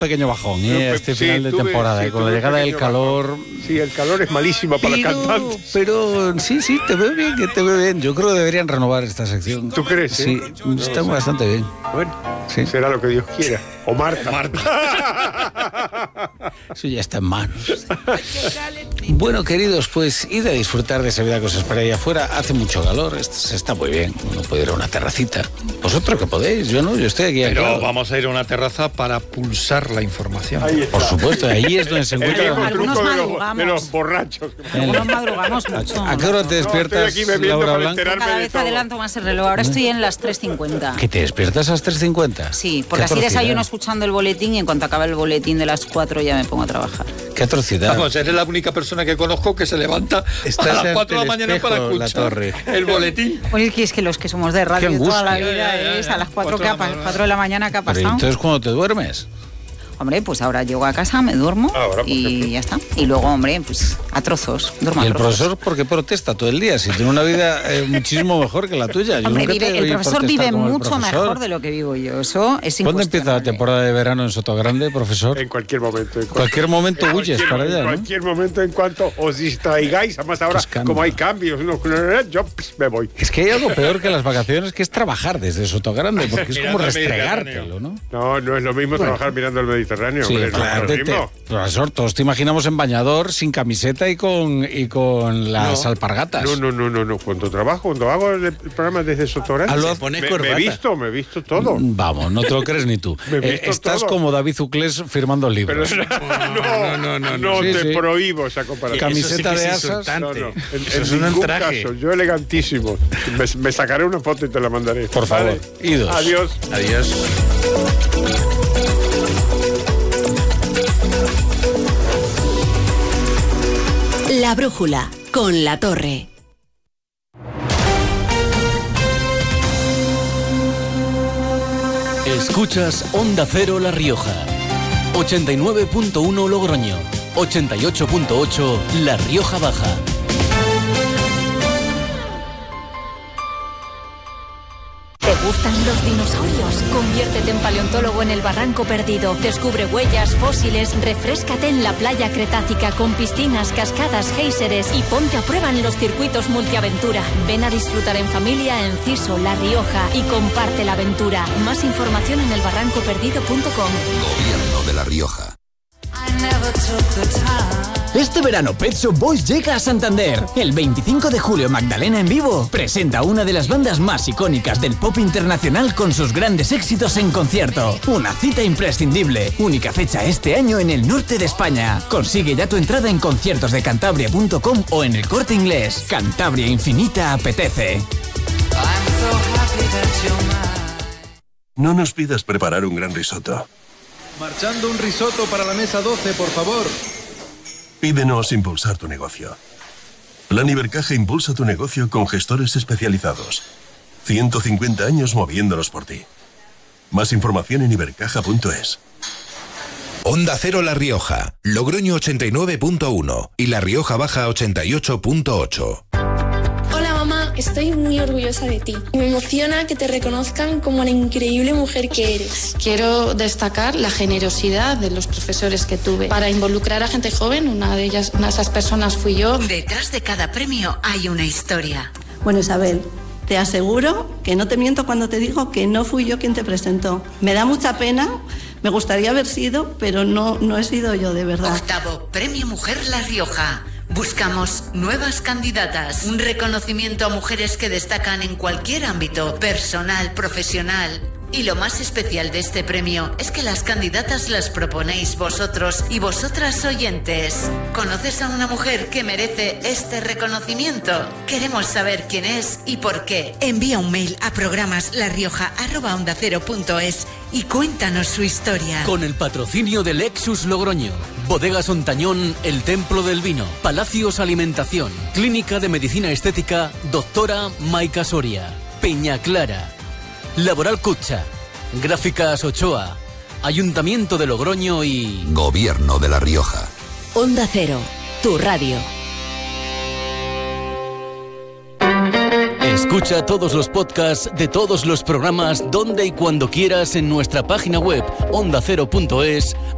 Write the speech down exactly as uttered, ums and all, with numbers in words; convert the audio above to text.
pequeño bajón, ¿eh? Pero, este sí, final de tuve, temporada, sí, y con la tuve llegada un del pequeño calor... bajón. Sí, el calor es malísimo para pero, los cantantes. Pero sí, sí, te veo bien, que te veo bien. Yo creo que deberían renovar esta sección. ¿Tú crees? Sí, eh? está bastante bien. Bueno, Sí. será lo que Dios quiera. O Marta. Eso ya está en manos. Bueno, queridos, pues id a disfrutar de esa vida que os espera ahí afuera. Hace mucho calor, esto se está muy bien. Uno puede ir a una terracita. Vosotros que podéis, yo no, yo estoy aquí. Pero anclado. vamos a ir a una terraza para pulsar la información. Ahí está. Por supuesto, ahí es donde se El encuentra. viejo Algunos truco de los, madrugamos. de los borrachos. Algunos madrugamos mucho. ¿A qué hora te No, despiertas, estoy aquí bebiendo Laura para Blanco? enterarme Cada de vez todo. adelanto más el reloj. Ahora estoy en las tres cincuenta. ¿Que te despiertas a las tres cincuenta? Sí, porque Qué así atrocidad. desayuno escuchando el boletín y en cuanto acabe el boletín de las cuatro ya me pongo a trabajar. Qué atrocidad. Vamos, eres la única persona que conozco que se levanta Estás a las ante cuatro de el la mañana espejo, para La escuchar Torre. el boletín. Oye, que es que los que somos de radio Qué toda la angustia. vida Ya, ya, ya, es ya. a las cuatro, Cuatro de la capas, mañana. cuatro de la mañana que ha Pero pasado. entonces, ¿cuándo te duermes? Hombre, pues ahora llego a casa, me duermo Ahora, por y ejemplo. ya está. Y luego, hombre, pues a trozos, duermo ¿Y a el trozos. profesor por qué protesta todo el día? Si tiene una vida eh, muchísimo mejor que la tuya. Yo Hombre, nunca vive- te el oí profesor protestar vive como el mucho profesor. mejor de lo que vivo yo. Eso es ¿Cuándo empieza la incuestionable. temporada de verano en Sotogrande, profesor? En cualquier momento. En Cualquier momento en huyes cualquier- para allá, En ¿no? cualquier momento, en cuanto os distraigáis, además ahora, Pues cambia. como hay cambios, uno- yo pss, me voy. Es que hay algo peor que las vacaciones, que es trabajar desde Sotogrande, porque es como Mirando el restregártelo, ¿no? No, no es lo mismo trabajar mirando el Mediterráneo. Sí, hombre, no claro. es Te- lo te- mismo. profesor, todos te imaginamos en bañador, sin camiseta y con, y con las No. alpargatas. No, no, no, no, no. Cuando trabajo, cuando hago el, el programa desde Sotogrande, Ah, lo- me, pone me he corbata. visto, me he visto todo. Vamos, no te lo crees ni tú. Me he Eh, visto estás todo. como David Zuclés firmando Pero libros. no, no, no, no, Sí, te sí. prohíbo esa comparación. Camiseta Eso sí que de es asas. insultante. No, no, en, Eso en es un ningún traje. caso. Yo elegantísimo. Me, me sacaré una foto y te la mandaré. Por favor, idos. Adiós. Adiós. La brújula con La Torre. Escuchas Onda Cero La Rioja, ochenta y nueve punto uno Logroño, ochenta y ocho punto ocho La Rioja Baja. ¿Te gustan los dinosaurios? Conviértete en paleontólogo en el Barranco Perdido. Descubre huellas, fósiles, refréscate en la playa cretácica con piscinas, cascadas, géiseres y ponte a prueba en los circuitos multiaventura. Ven a disfrutar en familia en Ciso, La Rioja y comparte la aventura. Más información en el barranco perdido punto com. Gobierno de La Rioja. Este verano Pet Shop Boys llega a Santander. El veinticinco de julio Magdalena en vivo presenta una de las bandas más icónicas del pop internacional con sus grandes éxitos en concierto. Una cita imprescindible. Única fecha este año en el norte de España. Consigue ya tu entrada en conciertos de cantabria punto com o en el Corte Inglés. Cantabria Infinita apetece. No nos pidas preparar un gran risotto. Marchando un risotto para la mesa doce, por favor. Pídenos impulsar tu negocio. Plan Ibercaja impulsa tu negocio con gestores especializados. ciento cincuenta años moviéndonos por ti. Más información en ibercaja punto es. Onda Cero La Rioja, Logroño ochenta y nueve punto uno y La Rioja Baja ochenta y ocho punto ocho. Hola mamá, estoy muy orgullosa de ti. Me emociona que te reconozcan como la increíble mujer que eres. Quiero destacar la generosidad de los profesores que tuve para involucrar a gente joven. Una de ellas, una de esas personas fui yo. Detrás de cada premio hay una historia. Bueno, Isabel, te aseguro que no te miento cuando te digo que no fui yo quien te presentó. Me da mucha pena, me gustaría haber sido, pero no, no he sido yo, de verdad. Octavo Premio Mujer La Rioja. Buscamos nuevas candidatas, un reconocimiento a mujeres que destacan en cualquier ámbito, personal, profesional. Y lo más especial de este premio es que las candidatas las proponéis vosotros y vosotras oyentes. ¿Conoces a una mujer que merece este reconocimiento? Queremos saber quién es y por qué. Envía un mail a programas larrioja arroba onda cero punto es y cuéntanos su historia. Con el patrocinio de Lexus Logroño, Bodegas Ontañón, El Templo del Vino, Palacios Alimentación, Clínica de Medicina Estética, Doctora Maica Soria, Peña Clara, Laboral Cucha, Gráficas Ochoa, Ayuntamiento de Logroño y... Gobierno de La Rioja. Onda Cero, tu radio. Escucha todos los podcasts de todos los programas donde y cuando quieras en nuestra página web onda cero punto es,